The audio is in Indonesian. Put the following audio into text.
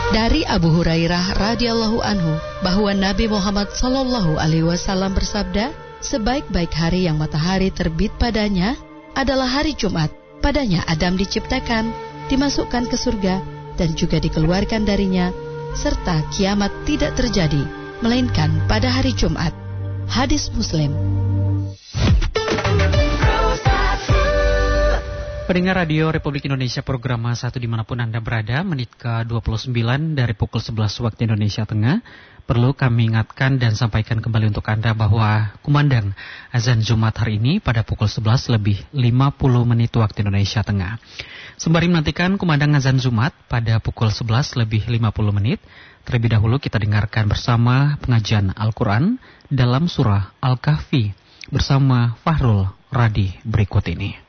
Dari Abu Hurairah radhiyallahu anhu bahwa Nabi Muhammad sallallahu alaihi wasallam bersabda, sebaik-baik hari yang matahari terbit padanya adalah hari Jumat. Padanya Adam diciptakan, dimasukkan ke surga dan juga dikeluarkan darinya, serta kiamat tidak terjadi melainkan pada hari Jumat. Hadis Muslim. Pendengar Radio Republik Indonesia program Satu dimanapun Anda berada, menit ke-29 dari pukul 11 waktu Indonesia Tengah. Perlu kami ingatkan dan sampaikan kembali untuk Anda bahwa kumandang azan Jumat hari ini pada pukul 11 lebih 50 menit waktu Indonesia Tengah. Sembari menantikan kumandang azan Jumat pada pukul 11 lebih 50 menit, terlebih dahulu kita dengarkan bersama pengajian Al-Quran dalam surah Al-Kahfi bersama Fahrul Radi berikut ini.